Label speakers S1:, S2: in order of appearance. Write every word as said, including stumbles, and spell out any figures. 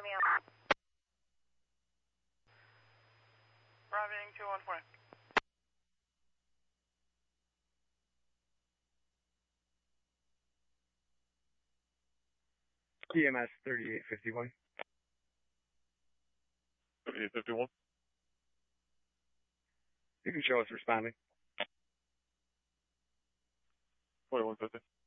S1: Arriving two one four.
S2: E M S thirty-eight fifty-one.
S3: thirty-eight fifty-one.
S2: You can show us responding.
S3: twenty-one fifty.